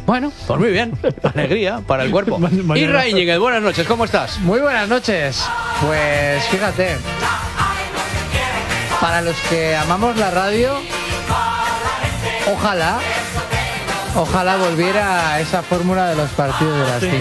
Bueno, pues muy bien. Alegría para el cuerpo. Isra Íñiguez, buenas noches, ¿cómo estás? Muy buenas noches. Pues fíjate, para los que amamos la radio, ojalá volviera a esa fórmula de los partidos de las 5.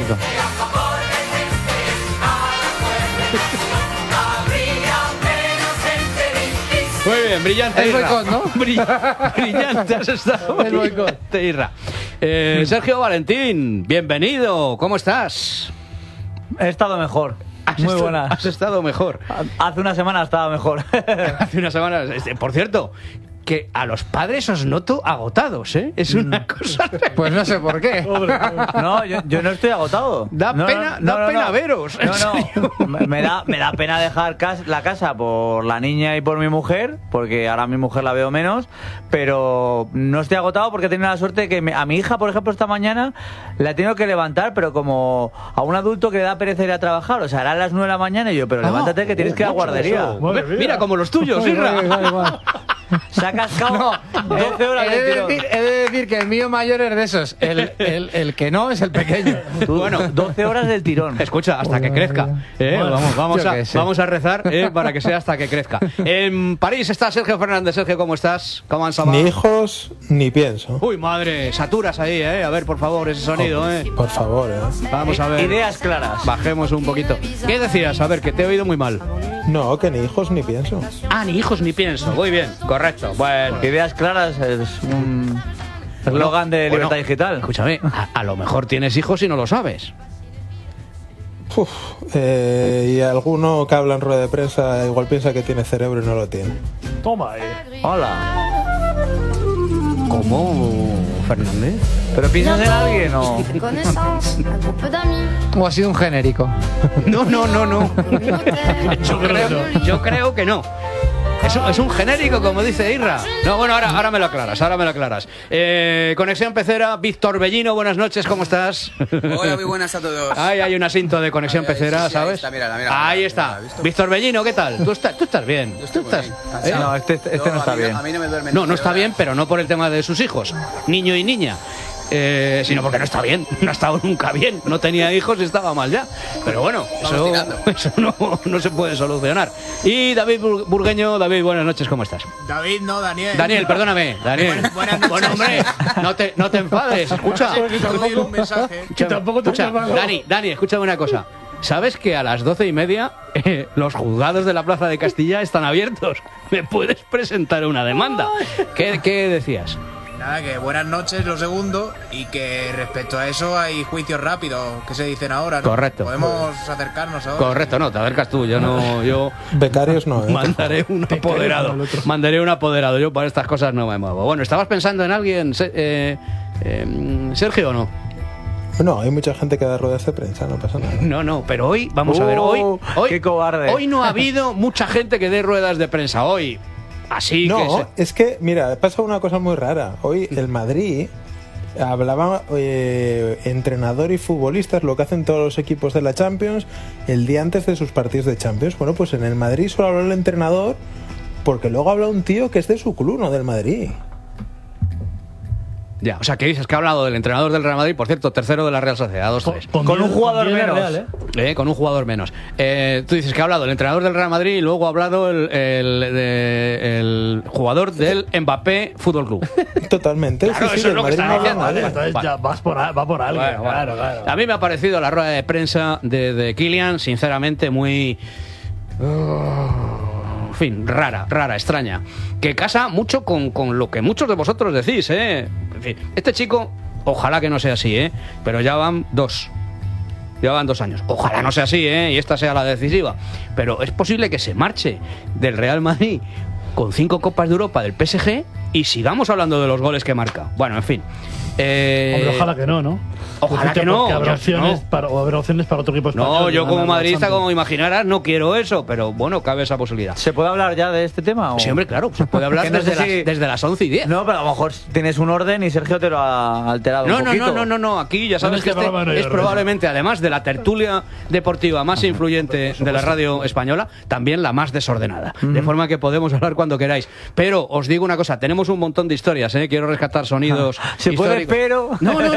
Muy bien, brillante. El boicot, ¿no? Brillante has estado. El boicot. Brillante, Isra. Sergio Valentín, bienvenido. ¿Cómo estás? He estado mejor. Muy buena. Has estado mejor. Hace una semana estaba mejor. Hace una semana. Por cierto, que a los padres os noto agotados, ¿eh? Es una cosa. Pues no sé por qué. No, yo no estoy agotado. Da pena veros. Me da pena dejar la casa por la niña y por mi mujer, porque ahora a mi mujer la veo menos, pero no estoy agotado porque he tenido la suerte de que a mi hija, por ejemplo, esta mañana la he tenido que levantar, pero como a un adulto que le da pereza ir a trabajar, o sea, hará las 9 de la mañana y yo, pero levántate que tienes que ir a guardería. Mira, como los tuyos, Isra. Se ha cascado 12 horas de tirón. He de decir que el mío mayor es de esos. El que no es el pequeño. Bueno, 12 horas del tirón. Escucha, hasta que crezca. Vamos a rezar para que sea hasta que crezca. En París está Sergio Fernández. Sergio, ¿cómo estás? ¿Cómo han Ni hijos ni pienso. Uy, madre, saturas ahí, A ver, por favor, ese sonido, Por favor, Vamos a ver. Ideas claras. Bajemos un poquito. ¿Qué decías? A ver, que te he oído muy mal. No, que ni hijos ni pienso. Ah, ni hijos ni pienso. Muy bien, correcto. Bueno. Ideas claras es un eslogan de Libertad Digital. Escúchame, a lo mejor tienes hijos y no lo sabes. Y alguno que habla en rueda de prensa igual piensa que tiene cerebro y no lo tiene. Toma ahí. Hola. ¿Cómo, Fernández? ¿Pero piensas en alguien o...? ¿O ha sido un genérico? No. Yo creo que no. Es un genérico, como dice Isra. No, bueno, ahora me lo aclaras, Conexión Pecera, Víctor Bellino, buenas noches, ¿cómo estás? Hola, muy buenas a todos. Ahí hay un asinto de Conexión Pecera, sí, ¿sabes? Ahí está. Víctor Bellino, ¿qué tal? ¿Tú estás bien? Yo estoy bien. No, este no está bien. A mí no me duerme. No está bien, pero no por el tema de sus hijos, niño y niña. Sino porque no está bien, no ha estado nunca bien, no tenía hijos y estaba mal ya. Pero bueno, eso no se puede solucionar. Y David Burgueño, David, buenas noches, ¿cómo estás? David, no, Daniel. Daniel, perdóname, Daniel. Buenas noches. Bueno, hombre, no te enfades, escucha. Un mensaje. Escucha, Dani, escúchame una cosa. ¿Sabes que a las 12:30 los juzgados de la Plaza de Castilla están abiertos? ¿Me puedes presentar una demanda? ¿Qué decías? Nada, que buenas noches, lo segundo, y que respecto a eso hay juicios rápidos que se dicen ahora, ¿no? Correcto. Podemos acercarnos ahora. Correcto, no, te acercas tú, yo Becarios no, mandaré un apoderado, yo para estas cosas no me muevo. Bueno, ¿estabas pensando en alguien, Sergio, o no? No, hay mucha gente que da ruedas de prensa, no pasa nada. No, pero hoy, vamos a ver, hoy qué cobarde. Hoy no ha habido mucha gente que dé ruedas de prensa, hoy. Así no, es que, mira, pasa una cosa muy rara. Hoy el Madrid hablaba entrenador y futbolistas, lo que hacen todos los equipos de la Champions, el día antes de sus partidos de Champions. Bueno, pues en el Madrid solo habló el entrenador, porque luego habla un tío que es de su club, no del Madrid. Ya, o sea, que dices que ha hablado del entrenador del Real Madrid, por cierto, tercero de la Real Sociedad, 2-3. Con un jugador menos. Real, con un jugador menos. Tú dices que ha hablado el entrenador del Real Madrid y luego ha hablado el jugador del Mbappé Fútbol Club. Totalmente. Claro, eso es lo que está diciendo. Entonces ya va por algo. Claro. A mí me ha parecido la rueda de prensa de Kylian, sinceramente, muy... en fin, rara, extraña, que casa mucho con lo que muchos de vosotros decís, En fin, este chico, ojalá que no sea así, pero ya van 2 años, ojalá no sea así, y esta sea la decisiva, pero es posible que se marche del Real Madrid con 5 Copas de Europa del PSG y sigamos hablando de los goles que marca. Bueno, en fin. Hombre, ojalá que no. Ojalá que no. Habrá opciones para otro equipo español. No, yo como madridista, como imaginarás, no quiero eso, pero bueno, cabe esa posibilidad. ¿Se puede hablar ya de este tema? ¿O? Sí, hombre, claro, se puede hablar desde las 11:10. No, pero a lo mejor tienes un orden y Sergio te lo ha alterado un poquito. No, aquí ya sabes que es probablemente, además de la tertulia deportiva más influyente de la radio española, también la más desordenada. De forma que podemos hablar cuando queráis. Pero os digo una cosa, tenemos un montón de historias, quiero rescatar sonidos se puede, pero... No,